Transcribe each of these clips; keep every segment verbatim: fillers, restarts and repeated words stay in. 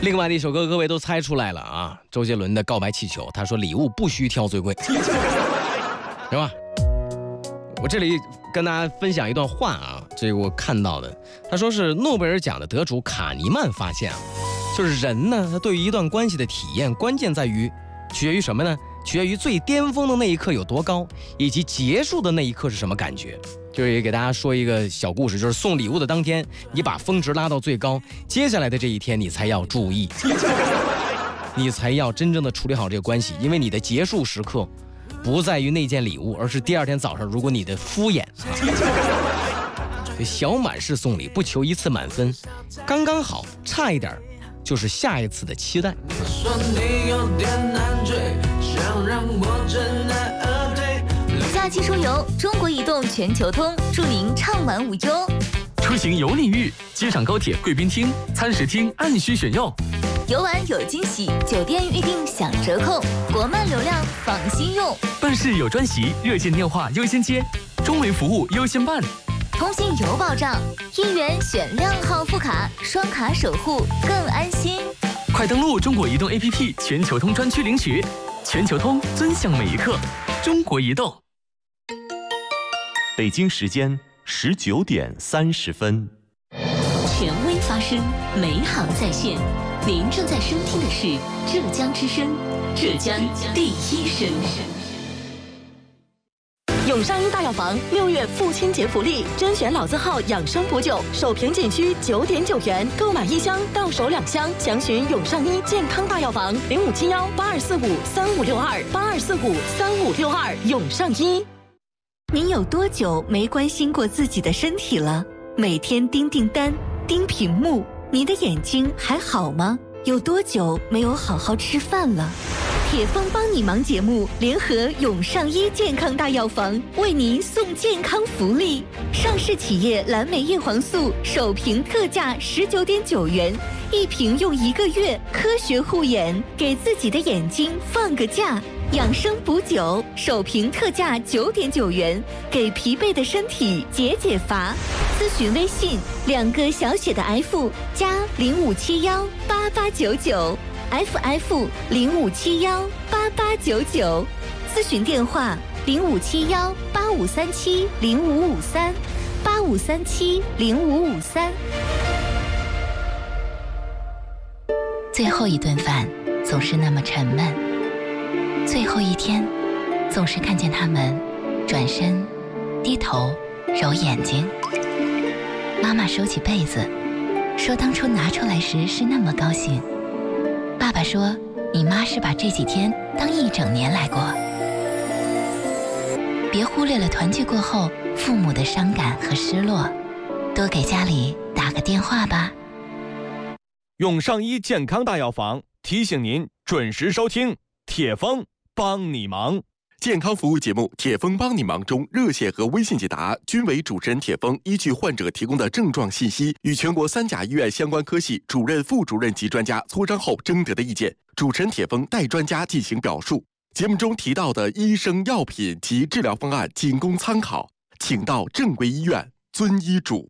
另外的一首歌各位都猜出来了啊，周杰伦的《告白气球》，他说礼物不需挑最贵，是吧？我这里跟大家分享一段话啊，这个我看到的，他说是诺贝尔奖的得主卡尼曼发现啊，就是人呢，他对于一段关系的体验，关键在于取决于什么呢？取决于最巅峰的那一刻有多高，以及结束的那一刻是什么感觉。就是也给大家说一个小故事，就是送礼物的当天，你把峰值拉到最高，接下来的这一天你才要注意，你才要真正的处理好这个关系，因为你的结束时刻不在于那件礼物，而是第二天早上，如果你的敷衍啊，小满式送礼，不求一次满分，刚刚好，差一点就是下一次的期待。 假期出游，中国移动全球通，祝您畅玩无忧。 出行有礼遇，机场高铁贵宾厅、餐食厅按需选用。 游玩有惊喜，酒店预订享折扣，国漫流量放心用。 办事有专席，热线电话优先接，中维服务优先办。 通信有保障，一元选靓号副卡，双卡守护更安心。 快登录中国移动 A P P 全球通专区领取，全球通尊享每一刻。中国移动。 北京时间十九点三十分。 权威发声，美好在线。您正在收听的是浙江之声，浙江第一声。 永上一大药房六月父亲节福利，甄选老字号养生补酒，首瓶仅需九点九元，购买一箱到手两箱。详询永上一健康大药房零五七幺八二四五三五六二八二四五三五六二永上一。 您有多久没关心过自己的身体了？每天盯订单、盯屏幕，你的眼睛还好吗？有多久没有好好吃饭了？铁峰帮你忙节目联合永上一健康大药房为您送健康福利，上市企业蓝莓叶黄素首瓶特价十九点九元，一瓶用一个月，科学护眼，给自己的眼睛放个假。养生补酒首瓶特价九点九元，给疲惫的身体解解乏。咨询微信两个小写的 F 加零五七幺八八九九 F F 零五七幺八八九九，咨询电话零五七幺八五三七零五五三八五三七零五五三。 最后一顿饭总是那么沉闷，最后一天总是看见他们转身低头揉眼睛。妈妈收起被子说，当初拿出来时是那么高兴。爸爸说，你妈是把这几天当一整年来过。别忽略了团聚过后父母的伤感和失落，多给家里打个电话吧。 永上一健康大药房提醒您准时收听铁峰帮你忙健康服务节目《铁峰帮你忙》中，热线和微信解答均为主持人铁峰依据患者提供的症状信息，与全国三甲医院相关科系主任、副主任级专家磋商后征得的意见，主持人铁峰代专家进行表述。节目中提到的医生、药品及治疗方案仅供参考，请到正规医院遵医嘱。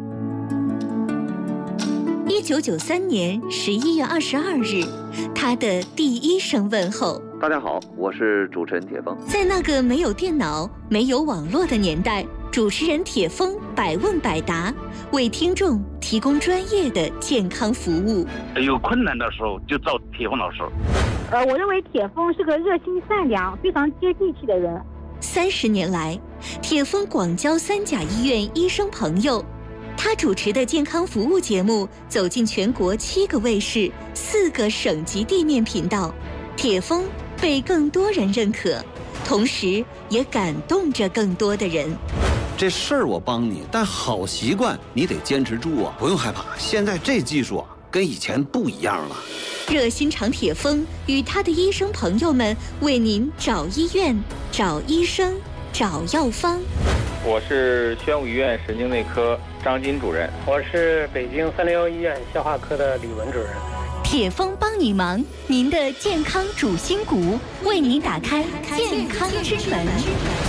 一九九三年十一月二十二日，他的第一声问候。 大家好，我是主持人铁峰。 在那个没有电脑、没有网络的年代，主持人铁峰百问百答，为听众提供专业的健康服务。 有困难的时候就找铁峰老师。 呃，我认为铁峰是个热心善良、非常接地气的人。 三十年来，铁峰广交三甲医院医生朋友。他主持的健康服务节目走进全国七个卫视、四个省级地面频道，铁峰被更多人认可，同时也感动着更多的人。 这事儿我帮你，但好习惯你得坚持住啊！不用害怕，现在这技术啊，跟以前不一样了。 热心肠铁峰与他的医生朋友们为您找医院、找医生、找药方。 我是宣武医院神经内科张金主任。 我是北京三零幺医院消化科的李文主任。 铁峰帮你忙，您的健康主心骨，为您打开健康之门。